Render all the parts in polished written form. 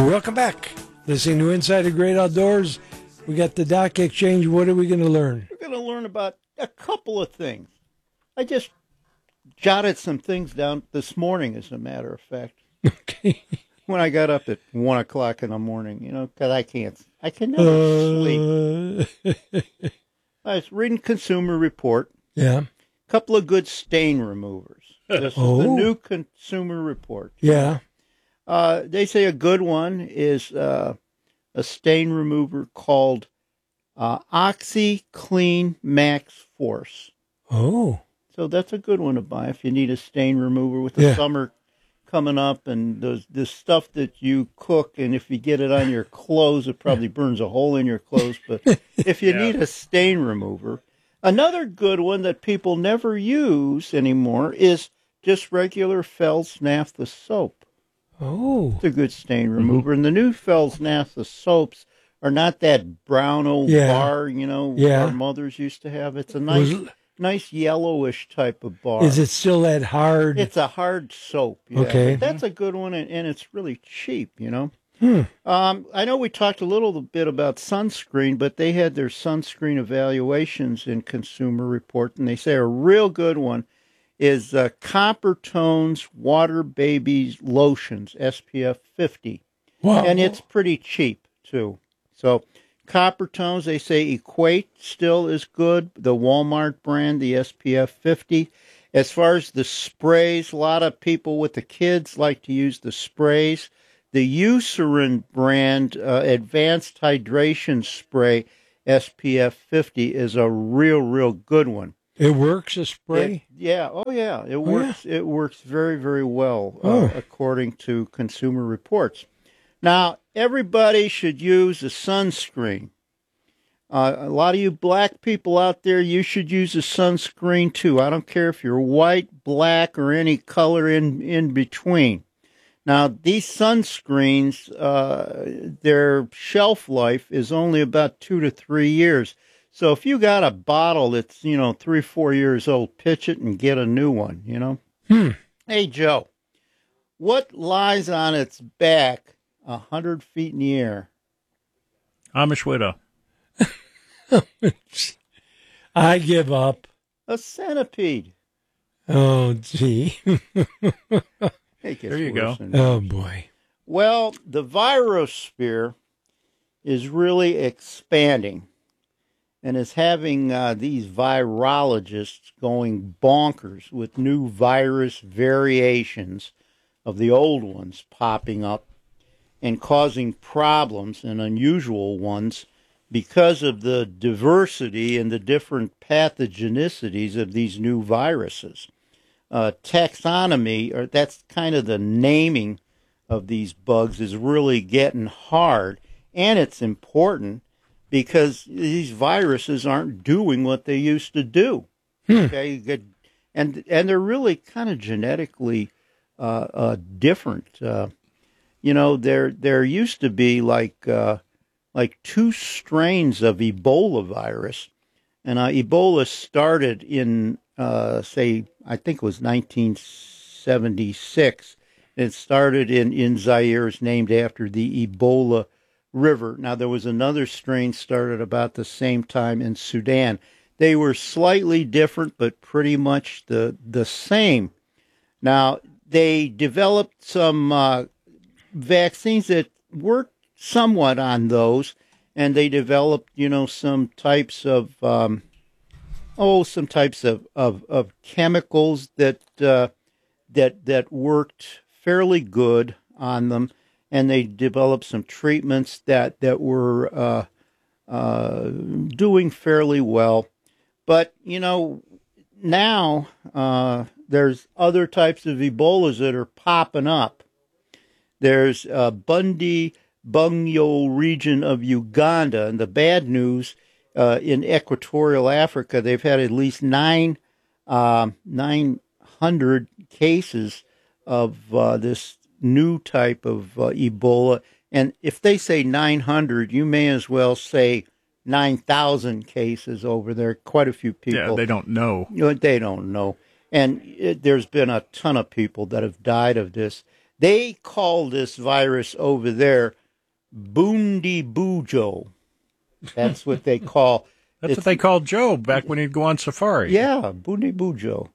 Welcome back. Listening to Inside the Great Outdoors. We got the Doc Exchange. What are we going to learn? We're going to learn about a couple of things. I just jotted some things down this morning, as a matter of fact. Okay. When I got up at 1 o'clock in the morning, because I can never sleep. I was reading Consumer Report. Yeah. A couple of good stain removers. This is the new Consumer Report. Yeah. They say a good one is a stain remover called OxyClean Max Force. Oh. So that's a good one to buy if you need a stain remover with the summer coming up and the stuff that you cook, and if you get it on your clothes, it probably burns a hole in your clothes. But if you need a stain remover, another good one that people never use anymore is just regular Fels Naphtha soap. Oh. It's a good stain remover. And the new Fels Naphtha soaps are not that brown old bar, our mothers used to have. It's a nice yellowish type of bar. Is it still that hard? It's a hard soap. Yeah. Okay. But that's a good one, and it's really cheap, I know we talked a little bit about sunscreen, but they had their sunscreen evaluations in Consumer Report, and they say a real good one is Coppertone's Water Babies Lotions, SPF 50. Wow. And it's pretty cheap, too. So Coppertones, they say Equate still is good, the Walmart brand, the SPF 50. As far as the sprays, a lot of people with the kids like to use the sprays. The Eucerin brand Advanced Hydration Spray, SPF 50, is a real good one. It works, a spray? It works. Yeah. It works very, very well, according to Consumer Reports. Now, everybody should use a sunscreen. A lot of you black people out there, you should use a sunscreen too. I don't care if you're white, black, or any color in between. Now, these sunscreens, their shelf life is only about 2 to 3 years. So if you got a bottle that's, 3, 4 years old, pitch it and get a new one, Hey, Joe, what lies on its back 100 feet in the air? Amish widow. I give up. A centipede. Oh, gee. There you go. Oh, boy. Well, the virosphere is really expanding and is having these virologists going bonkers with new virus variations of the old ones popping up and causing problems and unusual ones because of the diversity and the different pathogenicities of these new viruses. Taxonomy, or that's kind of the naming of these bugs, is really getting hard, and it's important because these viruses aren't doing what they used to do. Okay, and they're really kind of genetically different. There used to be like 2 strains of Ebola virus, and Ebola started in I think it was 1976. It started in Zaire, is named after the Ebola River. Now, there was another strain started about the same time in Sudan. They were slightly different, but pretty much the same. Now, they developed some vaccines that worked somewhat on those, and they developed, some types of chemicals that worked fairly good on them, and they developed some treatments that were doing fairly well. But now there's other types of Ebolas that are popping up. There's Bungyo region of Uganda, and the bad news. In equatorial Africa, they've had at least 900 cases of this new type of Ebola. And if they say 900, you may as well say 9,000 cases over there. Quite a few people. Yeah, they don't know. They don't know. And there's been a ton of people that have died of this. They call this virus over there Bundibujo. That's what they call. That's what they called Joe back when he'd go on safari. Yeah, Bundibujo.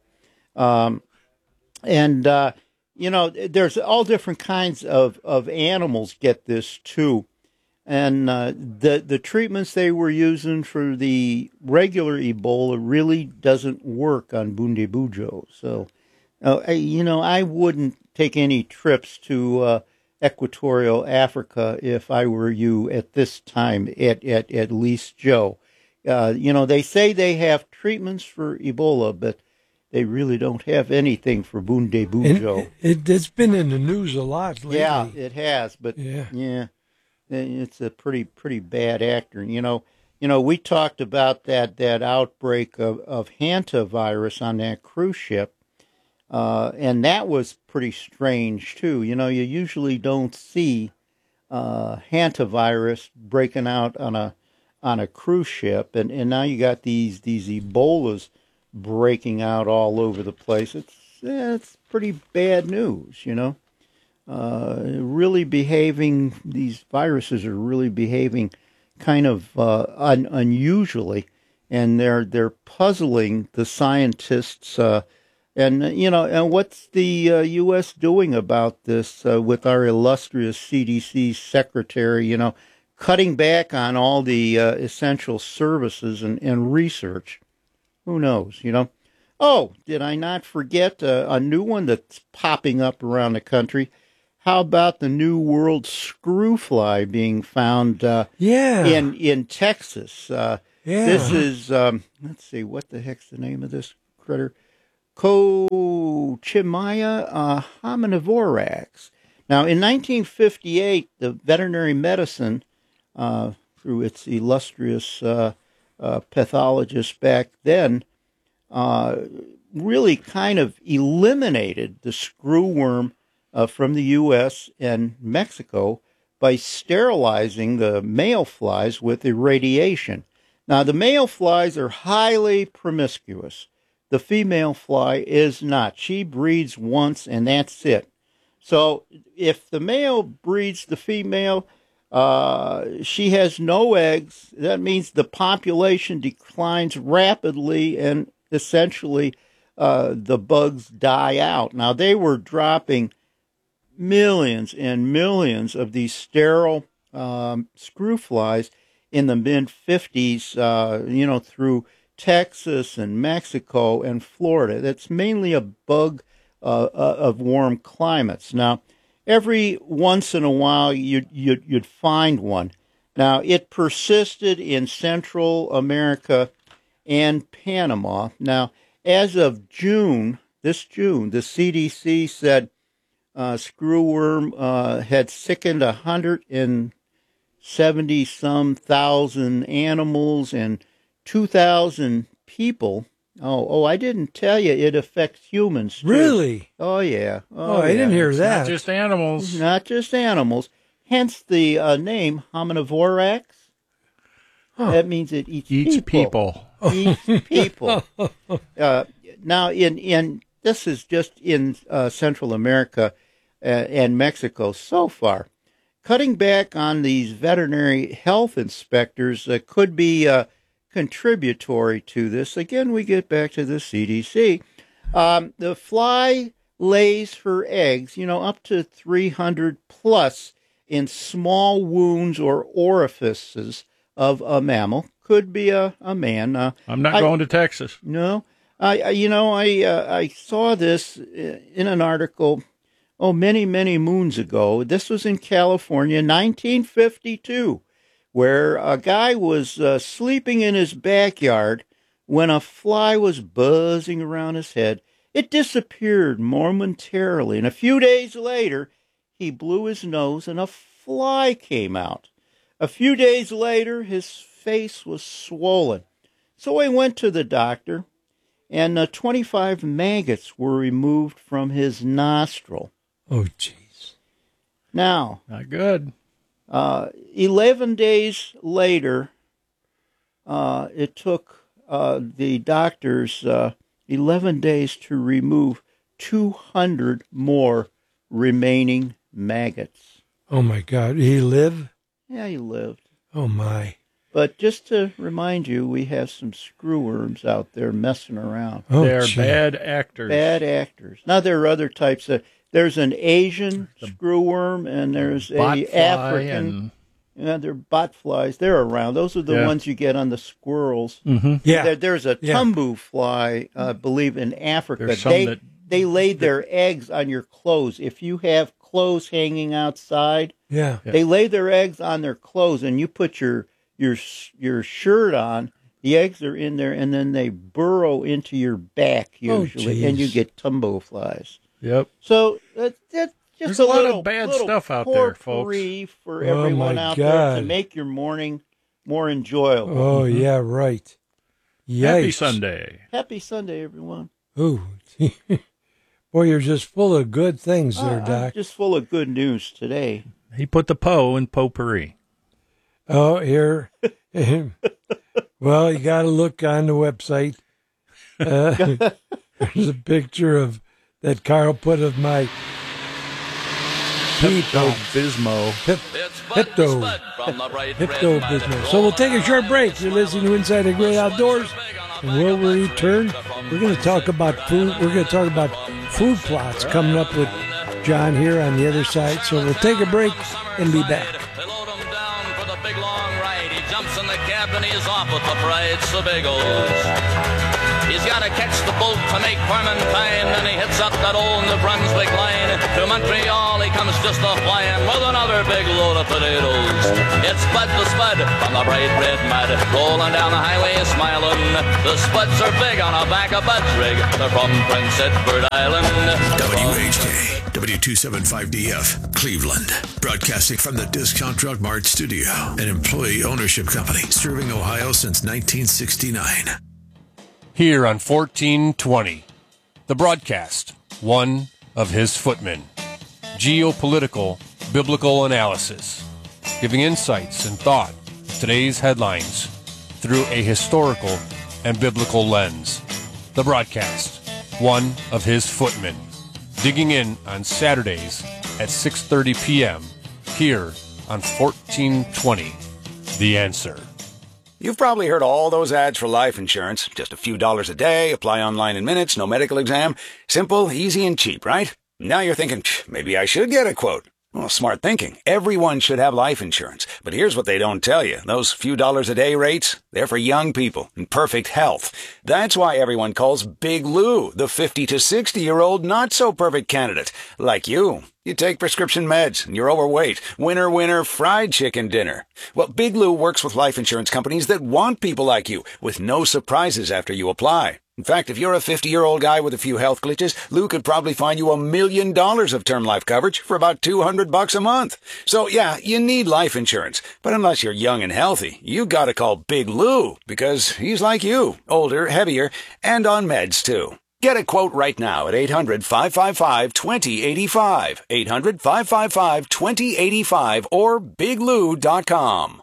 There's all different kinds of animals get this too. And the treatments they were using for the regular Ebola really doesn't work on Bundibujo. So, I wouldn't take any trips to Equatorial Africa if I were you at this time, at least, Joe. They say they have treatments for Ebola, but they really don't have anything for Bundibujo. It's been in the news a lot lately. Yeah, it has, but yeah. It's a pretty bad actor. We talked about that outbreak of hantavirus on that cruise ship, and that was pretty strange too. You usually don't see hantavirus breaking out on a cruise ship, and now you got these Ebolas breaking out all over the place. It's pretty bad news, these viruses are really behaving kind of unusually, and they're puzzling the scientists. And what's the U.S. doing about this with our illustrious CDC secretary, cutting back on all the essential services and research? Who knows, Oh, did I not forget a new one that's popping up around the country? How about the New World screw fly being found in Texas? This is, let's see, what the heck's the name of this critter? Cochimia hominivorax. Now, in 1958, the veterinary medicine, through its illustrious pathologist back then, really kind of eliminated the screwworm from the U.S. and Mexico by sterilizing the male flies with irradiation. Now, the male flies are highly promiscuous. The female fly is not. She breeds once, and that's it. So if the male breeds the female, she has no eggs. That means the population declines rapidly, and essentially the bugs die out. Now, they were dropping millions and millions of these sterile screw flies in the mid-50s, through Texas and Mexico and Florida. That's mainly a bug of warm climates. Now, every once in a while, you'd find one. Now, it persisted in Central America and Panama. Now, as of this June, the CDC said screwworm had sickened 170-some thousand animals and 2,000 people. I didn't tell you it affects humans too. Really? Oh, yeah. I didn't hear that. Not just animals. Not just animals. Hence the name hominivorax. Huh. That means it eats people. Eats people. Now, in this is just in Central America and Mexico so far. Cutting back on these veterinary health inspectors could be contributory to this. Again, we get back to the CDC. The fly lays her eggs, up to 300 plus in small wounds or orifices of a mammal. Could be a man. I'm not going to Texas. No. I saw this in an article, many, many moons ago. This was in California, 1952, where a guy was sleeping in his backyard when a fly was buzzing around his head. It disappeared momentarily, and a few days later, he blew his nose and a fly came out. A few days later, his face was swollen. So I went to the doctor, and 25 maggots were removed from his nostril. Oh, jeez. Now, not good. 11 days later, it took the doctors 11 days to remove 200 more remaining maggots. Oh, my God. Did he live? Yeah, he lived. Oh, my. But just to remind you, we have some screwworms out there messing around. Oh, They're gee. bad actors. Bad actors. Now, there are other types. There's an Asian screwworm, and there's Botfly a African. Yeah, they're botflies. They're around. Those are the ones you get on the squirrels. Mm-hmm. Yeah. There's a tumbu fly, I believe, in Africa. There's some They lay their eggs on your clothes. If you have clothes hanging outside, Yeah. they lay their eggs on their clothes, and you put your shirt on. The eggs are in there, and then they burrow into your back usually, and you get tumbo flies. Yep. So that's just There's a lot little, of bad little stuff out there, folks. potpourri for Oh, everyone my out there to God. make your morning more enjoyable. Oh, yeah, right. Yikes. Happy Sunday. Happy Sunday, everyone. Ooh. Boy, you're just full of good things there, I'm Doc. just full of good news today. He put the po in potpourri. Oh, here. Well, you got to look on the website. There's a picture of that Carl put of my Pepto-Bismol. Pepto-Bismol. So we'll take a short break. You're listening to Inside the Great Outdoors. And when we return, we're going to talk about food. We're going to talk about food plots coming up with John here on the other side. So we'll take a break and be back. They load him down for the big long ride. He jumps in the cab and he's off with the fried Sebagos. He's got to catch the boat to make Clementine. Then he hits up that old New Brunswick line. To Montreal he comes just a-flying with another big load of potatoes. It's Bud the Spud from the bright red mud, rolling down the highway smiling. The Spuds are big on the back of Bud's rig. They're from Prince Edward Island. WHK, W275DF, Cleveland. Broadcasting from the Discount Drug Mart studio, an employee ownership company serving Ohio since 1969. Here on 1420, the broadcast, one of his footmen. Geopolitical, biblical analysis, giving insights and thought to today's headlines through a historical and biblical lens. The broadcast, one of his footmen. Digging in on Saturdays at 6:30 p.m. here on 1420, The Answer. You've probably heard all those ads for life insurance. Just a few dollars a day, apply online in minutes, no medical exam. Simple, easy, and cheap, right? Now you're thinking, maybe I should get a quote. Well, smart thinking. Everyone should have life insurance. But here's what they don't tell you. Those few dollars a day rates, they're for young people in perfect health. That's why everyone calls Big Lou the 50 to 60-year-old not-so-perfect candidate. Like you. You take prescription meds, and you're overweight. Winner, winner, fried chicken dinner. Well, Big Lou works with life insurance companies that want people like you, with no surprises after you apply. In fact, if you're a 50-year-old guy with a few health glitches, Lou could probably find you $1 million of term life coverage for about $200 a month. So, yeah, you need life insurance. But unless you're young and healthy, you gotta call Big Lou, because he's like you, older, heavier, and on meds, too. Get a quote right now at 800-555-2085, 800-555-2085, or biglou.com.